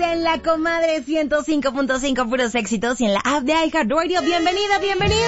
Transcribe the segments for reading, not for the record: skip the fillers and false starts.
En la Comadre 105.5 puros éxitos y en la app de iHeartRadio. Bienvenida, bienvenido.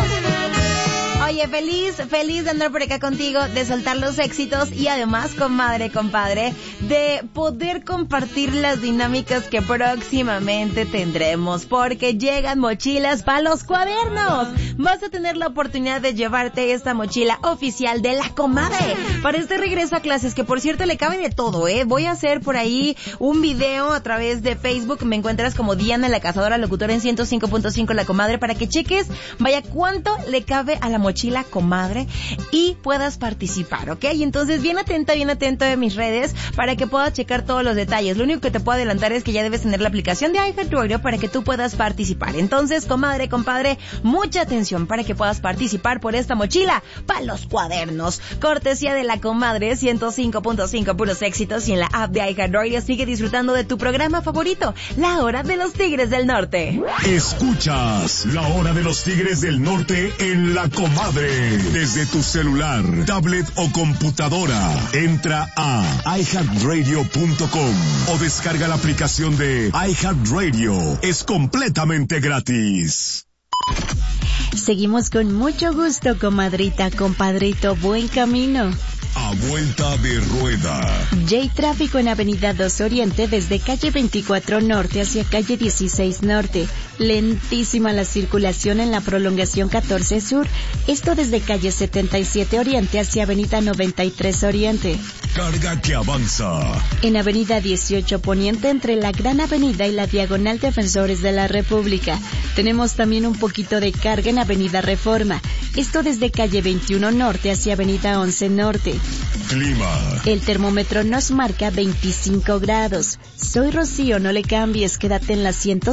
Oye, feliz de andar por acá contigo, de soltar los éxitos y además, comadre, compadre, de poder compartir las dinámicas que próximamente tendremos, porque llegan mochilas para los cuadernos. Vas a tener la oportunidad de llevarte esta mochila oficial de la Comadre para este regreso a clases, que por cierto le cabe de todo, Voy a hacer por ahí un video a través de Facebook, me encuentras como Diana la Cazadora Locutora en 105.5 La Comadre, para que cheques, vaya, cuánto le cabe a la mochila Comadre y puedas participar, ¿ok? Y entonces bien atento de mis redes para que puedas checar todos los detalles. Lo único que te puedo adelantar es que ya debes tener la aplicación de iHeartRadio para que tú puedas participar. Entonces, comadre, compadre, mucha atención para que puedas participar por esta mochila para los cuadernos. Cortesía de la Comadre 105.5 puros éxitos y en la app de iHeartRadio. Sigue disfrutando de tu programa favorito, La Hora de los Tigres del Norte. Escuchas La Hora de los Tigres del Norte en la Comadre. Desde tu celular, tablet o computadora, entra a iHeartRadio.com o descarga la aplicación de iHeartRadio. Es completamente gratis. Seguimos con mucho gusto, comadrita, compadrito, buen camino. A vuelta de rueda. J-Tráfico en Avenida 2 Oriente desde calle 24 Norte hacia calle 16 Norte. Lentísima la circulación en la prolongación 14 Sur. Esto desde calle 77 Oriente hacia Avenida 93 Oriente. Carga que avanza. En Avenida 18 Poniente entre la Gran Avenida y la Diagonal Defensores de la República. Tenemos también un poquito de carga en Avenida Reforma. Esto desde calle 21 Norte hacia Avenida 11 Norte. Clima. El termómetro nos marca 25 grados. Soy Rocío, no le cambies, quédate en la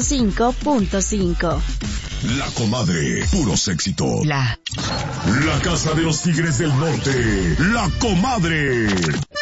105.5. La Comadre, puros éxitos. La Casa de los Tigres del Norte, La Comadre.